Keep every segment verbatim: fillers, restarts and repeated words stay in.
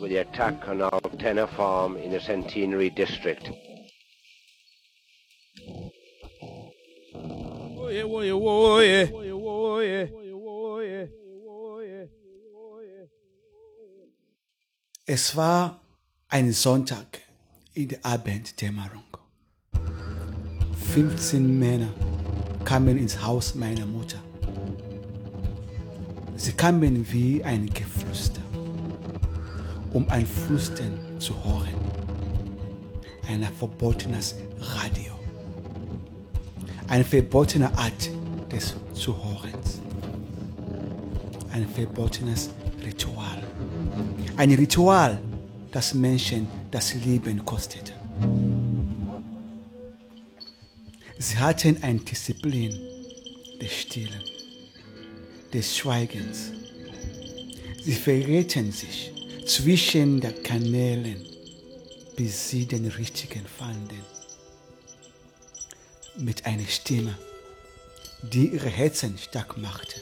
with the attack on our Tenor farm in the Centenary district. Es war ein Sonntag in der Abenddämmerung. fünfzehn Männer kamen ins Haus meiner Mutter. Sie kamen wie ein Geflüster, um ein Flüstern zu hören. Ein verbotenes Radio. Eine verbotene Art des Zuhörens. Ein verbotenes Ritual. Ein Ritual, das Menschen das Leben kostete. Sie hatten eine Disziplin des Stillen, des Schweigens. Sie verrieten sich zwischen den Kanälen, bis sie den richtigen fanden. Mit einer Stimme, die ihre Herzen stark machte.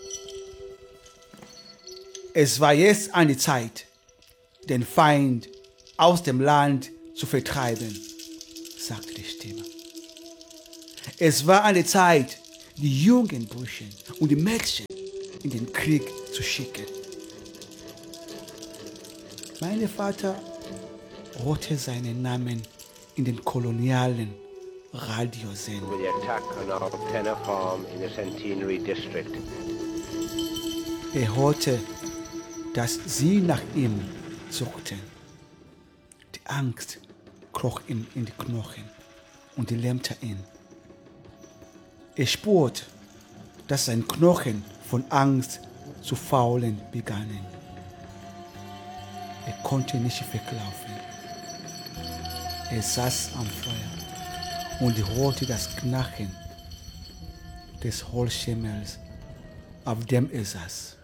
Es war jetzt an die Zeit, den Feind aus dem Land zu vertreiben, sagte die Stimme. Es war an die Zeit, die jungen Burschen und die Mädchen in den Krieg zu schicken. Mein Vater hörte seinen Namen in den kolonialen Radiosendern. With the attack on our Tenor farm in the Centenary district. Er hörte, dass sie nach ihm suchten. Die Angst kroch ihm in die Knochen und lähmte ihn. Er spürte, dass seine Knochen von Angst zu faulen begannen. Er konnte nicht weglaufen. Er saß am Feuer und hörte das Knacken des Holzschemmels, auf dem er saß.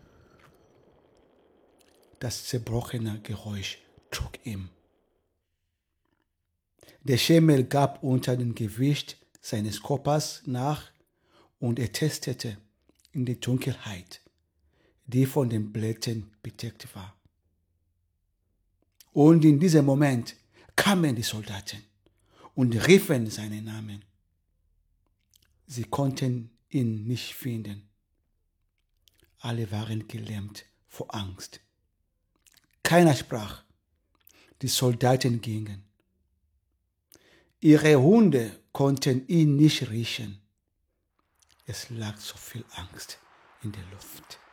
Das zerbrochene Geräusch trug ihm. Der Schemmel gab unter dem Gewicht seines Körpers nach und er tastete in die Dunkelheit, die von den Blättern bedeckt war. Und in diesem Moment kamen die Soldaten und riefen seinen Namen. Sie konnten ihn nicht finden. Alle waren gelähmt vor Angst. Keiner sprach. Die Soldaten gingen. Ihre Hunde konnten ihn nicht riechen. Es lag so viel Angst in der Luft.